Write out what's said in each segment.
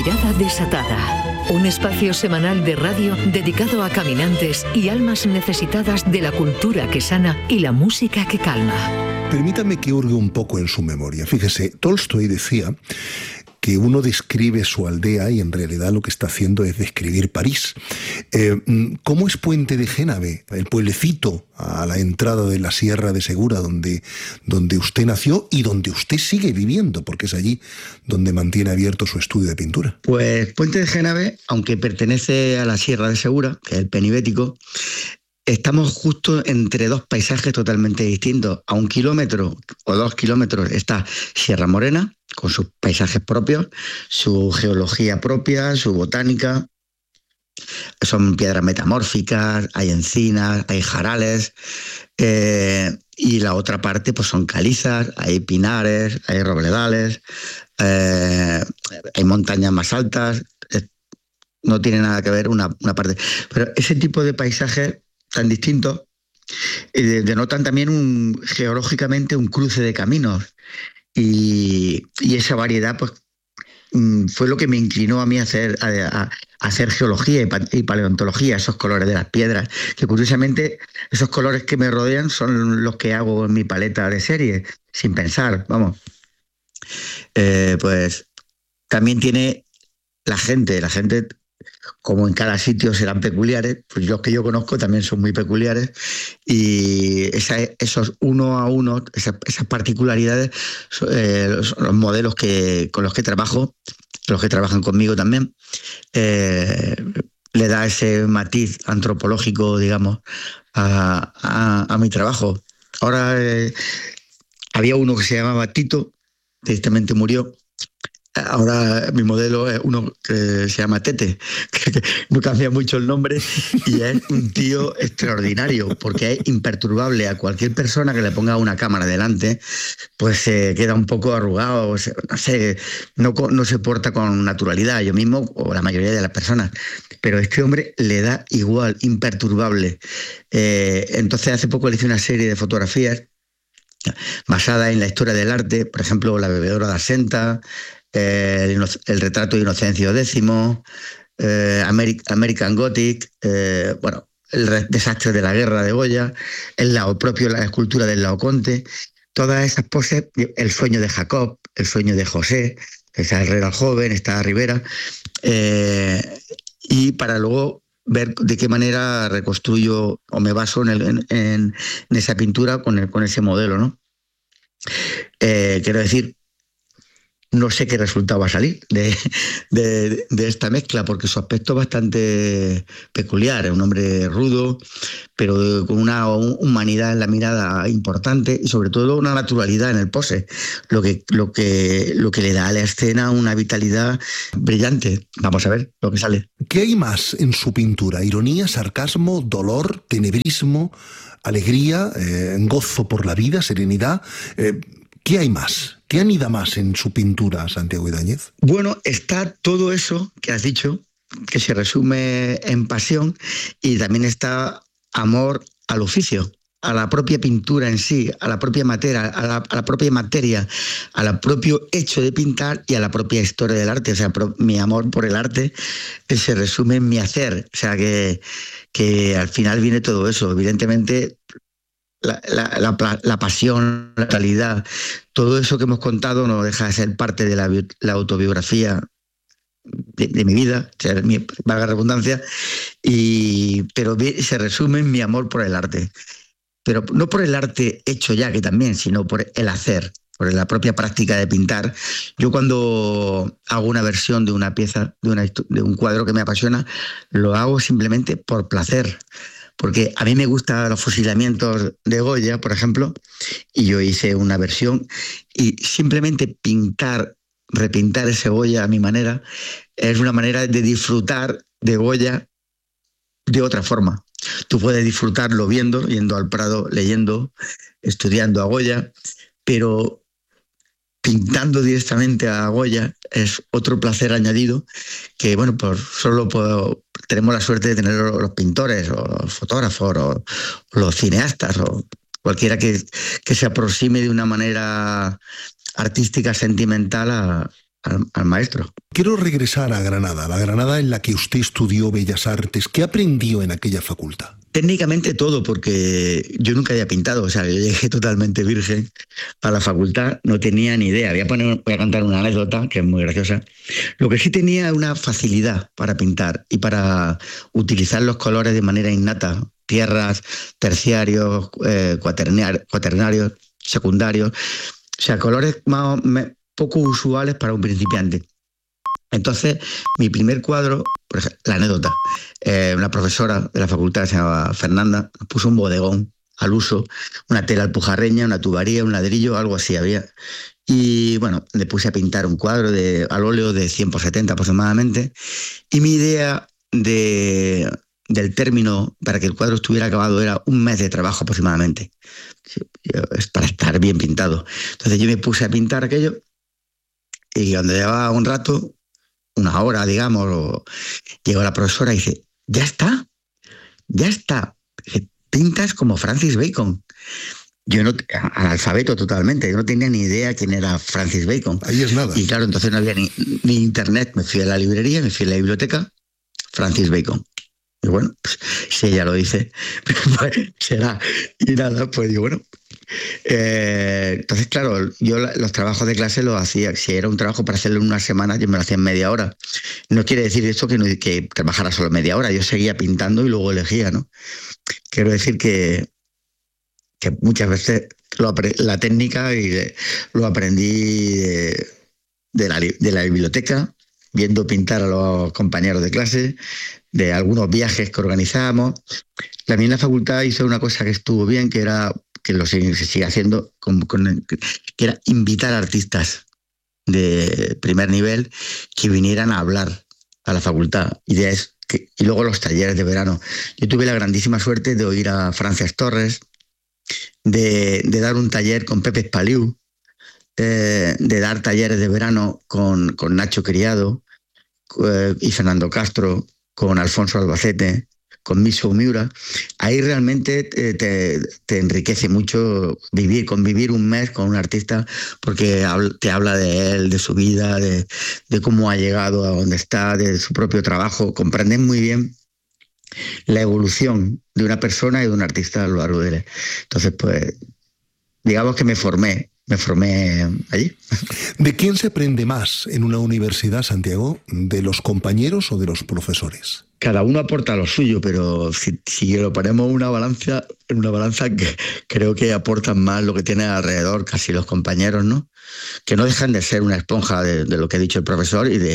Mirada Desatada, un espacio semanal de radio dedicado a caminantes y almas necesitadas de la cultura que sana y la música que calma. Permítame que hurgue un poco en su memoria. Fíjese, Tolstoy decía que uno describe su aldea y en realidad lo que está haciendo es describir París. ¿Cómo es Puente de Génave, el pueblecito a la entrada de la Sierra de Segura, donde usted nació y donde usted sigue viviendo, porque es allí donde mantiene abierto su estudio de pintura? Pues Puente de Génave, aunque pertenece a la Sierra de Segura, que es el Penibético, estamos justo entre dos paisajes totalmente distintos. A 1 kilómetro o 2 kilómetros está Sierra Morena, con sus paisajes propios, su geología propia, su botánica. Son piedras metamórficas, hay encinas, hay jarales, y la otra parte pues son calizas, hay pinares, hay robledales, hay montañas más altas. No tiene nada que ver una parte. Pero ese tipo de paisajes tan distintos denotan también geológicamente un cruce de caminos. Y esa variedad pues fue lo que me inclinó a mí a hacer geología y paleontología, esos colores de las piedras, que curiosamente esos colores que me rodean son los que hago en mi paleta de serie, sin pensar, vamos. Pues también tiene la gente, como en cada sitio serán peculiares, pues los que yo conozco también son muy peculiares, y esos uno a uno, esas particularidades, son los modelos con los que trabajo, los que trabajan conmigo también, le da ese matiz antropológico, digamos, a mi trabajo. Ahora había uno que se llamaba Tito, tristemente murió. Ahora mi modelo es uno que se llama Tete, que no cambia mucho el nombre, y es un tío extraordinario, porque es imperturbable. A cualquier persona que le ponga una cámara delante, pues se queda un poco arrugado, no se porta con naturalidad, yo mismo o la mayoría de las personas. Pero este hombre le da igual, imperturbable. Entonces hace poco le hice una serie de fotografías basada en la historia del arte, por ejemplo, La bebedora de Asenta, el retrato de Inocencio X, American Gothic, el desastre de la guerra de Goya, la escultura del Laoconte, todas esas poses, el sueño de Jacob, el sueño de José, está Herrera el joven, está Rivera, y para luego ver de qué manera reconstruyo o me baso en esa pintura con ese modelo, ¿no? Quiero decir, no sé qué resultado va a salir de esta mezcla, porque su aspecto es bastante peculiar. Es un hombre rudo, pero con una humanidad en la mirada importante y sobre todo una naturalidad en el pose, lo que le da a la escena una vitalidad brillante. Vamos a ver lo que sale. ¿Qué hay más en su pintura? ¿Ironía, sarcasmo, dolor, tenebrismo, alegría, gozo por la vida, serenidad? ¿Qué hay más? ¿Qué anida más en su pintura, Santiago Ibáñez? Bueno, está todo eso que has dicho, que se resume en pasión, y también está amor al oficio, a la propia pintura en sí, a la propia materia, a la propia materia, al propio hecho de pintar y a la propia historia del arte. O sea, mi amor por el arte se resume en mi hacer. O sea, que al final viene todo eso. Evidentemente, la pasión, la calidad, todo eso que hemos contado no deja de ser parte de la autobiografía de mi vida, valga la redundancia, pero se resume en mi amor por el arte. Pero no por el arte hecho ya, que también, sino por el hacer, por la propia práctica de pintar. Yo cuando hago una versión de una pieza, de un cuadro que me apasiona, lo hago simplemente por placer. Porque a mí me gustan los fusilamientos de Goya, por ejemplo, y yo hice una versión, y simplemente repintar ese Goya a mi manera, es una manera de disfrutar de Goya de otra forma. Tú puedes disfrutarlo yendo al Prado, leyendo, estudiando a Goya, pero pintando directamente a Goya es otro placer añadido que, bueno, pues tenemos la suerte de tener los pintores o los fotógrafos o los cineastas o cualquiera que se aproxime de una manera artística, sentimental al maestro. Quiero regresar a Granada, la Granada en la que usted estudió Bellas Artes. ¿Qué aprendió en aquella facultad? Técnicamente todo, porque yo nunca había pintado, o sea, yo llegué totalmente virgen a la facultad, no tenía ni idea. Voy a contar una anécdota que es muy graciosa. Lo que sí tenía es una facilidad para pintar y para utilizar los colores de manera innata, tierras, terciarios, cuaternarios, secundarios, o sea, colores poco usuales para un principiante. Entonces, mi primer cuadro, por ejemplo, la anécdota, una profesora de la facultad, se llamaba Fernanda, puso un bodegón al uso, una tela alpujarreña, una tubería, un ladrillo, algo así había. Y bueno, le puse a pintar un cuadro al óleo de 100 por 70 aproximadamente. Y mi idea del término para que el cuadro estuviera acabado era un mes de trabajo aproximadamente. Es para estar bien pintado. Entonces yo me puse a pintar aquello y cuando llevaba un rato, una hora, digamos, llegó la profesora y dice, ya está. Pintas como Francis Bacon. Yo no, analfabeto totalmente, yo no tenía ni idea quién era Francis Bacon. Ahí es nada. Y claro, entonces no había ni internet, me fui a la librería, me fui a la biblioteca, Francis Bacon. Y bueno, pues, si ella lo dice, pues será. Y nada, pues digo, bueno. Entonces, claro, yo los trabajos de clase los hacía. Si era un trabajo para hacerlo en una semana, yo me lo hacía en media hora. No quiere decir esto que trabajara solo media hora. Yo seguía pintando y luego elegía, ¿no? Quiero decir que muchas veces la técnica lo aprendí de la biblioteca, viendo pintar a los compañeros de clase, de algunos viajes que organizábamos. También la facultad hizo una cosa que estuvo bien, que era, que se sigue haciendo, que era invitar a artistas de primer nivel que vinieran a hablar a la facultad. Y luego los talleres de verano. Yo tuve la grandísima suerte de oír a Frances Torres, de dar un taller con Pepe Espaliu, de dar talleres de verano con Nacho Criado y Fernando Castro, con Alfonso Albacete, con Miso Miura. Ahí realmente te enriquece mucho convivir un mes con un artista, porque te habla de él, de su vida, de cómo ha llegado a donde está, de su propio trabajo. Comprendes muy bien la evolución de una persona y de un artista a lo largo de él. Entonces, pues, digamos que me formé allí. ¿De quién se aprende más en una universidad, Santiago? ¿De los compañeros o de los profesores? Cada uno aporta lo suyo, pero si lo ponemos en una balanza, creo que aportan más lo que tienen alrededor casi los compañeros, ¿no? Que no dejan de ser una esponja de lo que ha dicho el profesor y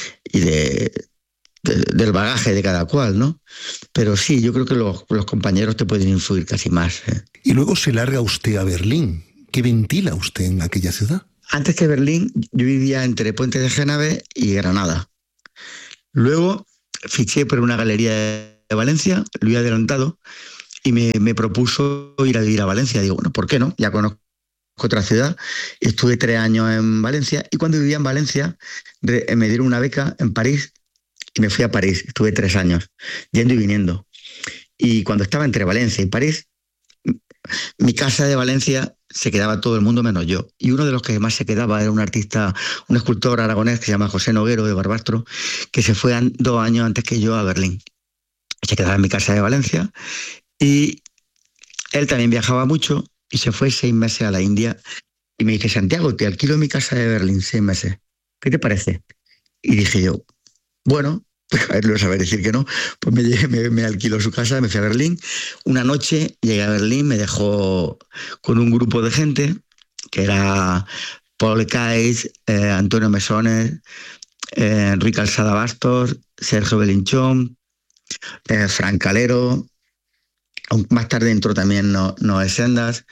del bagaje de cada cual, ¿no? Pero sí, yo creo que los compañeros te pueden influir casi más. Y luego se larga usted a Berlín. ¿Qué ventila usted en aquella ciudad? Antes que Berlín, yo vivía entre Puente de Génave y Granada. Luego fiché por una galería de Valencia, lo había adelantado, y me propuso ir a vivir a Valencia. Digo, bueno, ¿por qué no? Ya conozco otra ciudad. Estuve 3 años en Valencia, y cuando vivía en Valencia me dieron una beca en París y me fui a París. Estuve 3 años, yendo y viniendo. Y cuando estaba entre Valencia y París, mi casa de Valencia se quedaba todo el mundo menos yo. Y uno de los que más se quedaba era un artista, un escultor aragonés que se llama José Noguero de Barbastro, que se fue 2 años antes que yo a Berlín. Se quedaba en mi casa de Valencia y él también viajaba mucho y se fue 6 meses a la India y me dice, Santiago, te alquilo mi casa de Berlín 6 meses. ¿Qué te parece? Y dije yo, bueno, a ver, no saber decir que no, pues me alquiló su casa, me fui a Berlín. Una noche llegué a Berlín, me dejó con un grupo de gente, que era Paul Kais, Antonio Mesones, Enrique Alzada Bastos, Sergio Belinchón, Fran Calero, más tarde entró también Noé Sendas,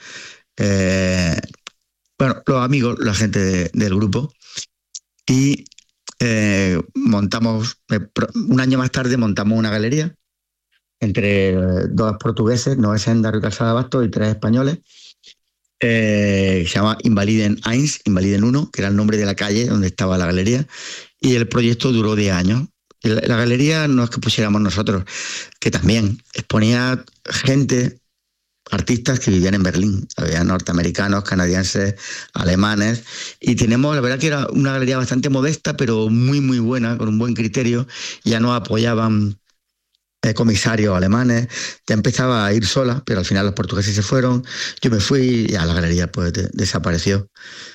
bueno, los amigos, la gente del grupo, y montamos, un año más tarde montamos una galería entre 2 portugueses, Noé Sendas, Enrique Alzada Bastos, y 3 españoles, se llama Invaliden 1, que era el nombre de la calle donde estaba la galería, y el proyecto duró 10 años. La galería no es que pusiéramos nosotros, que también exponía gente artistas que vivían en Berlín. Había norteamericanos, canadienses, alemanes. Y tenemos, la verdad que era una galería bastante modesta, pero muy, muy buena, con un buen criterio. Ya nos apoyaban comisarios alemanes. Ya empezaba a ir sola, pero al final los portugueses se fueron. Yo me fui y a la galería pues desapareció.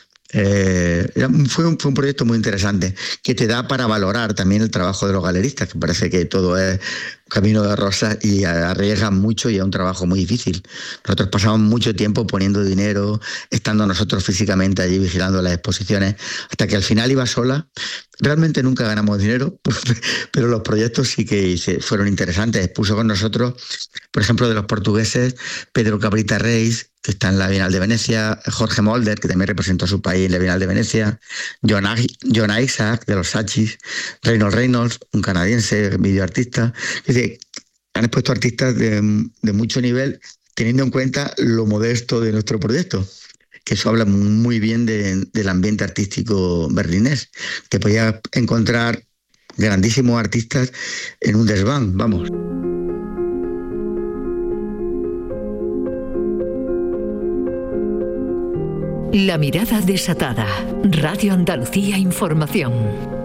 Fue un proyecto muy interesante que te da para valorar también el trabajo de los galeristas, que parece que todo es camino de rosas y arriesgan mucho y es un trabajo muy difícil. Nosotros pasamos mucho tiempo poniendo dinero, estando nosotros físicamente allí vigilando las exposiciones, hasta que al final iba sola. Realmente nunca ganamos dinero, pero los proyectos sí que fueron interesantes. Expuso con nosotros, por ejemplo, de los portugueses, Pedro Cabrita Reis, que está en la Bienal de Venecia, Jorge Molder, que también representó a su país en la Bienal de Venecia, John Isaac, de los Sachis, Reynolds, un canadiense, videoartista. Es decir, han expuesto artistas de mucho nivel, teniendo en cuenta lo modesto de nuestro proyecto, que eso habla muy bien del ambiente artístico berlinés, que podía encontrar grandísimos artistas en un desván, vamos. La mirada desatada. Radio Andalucía Información.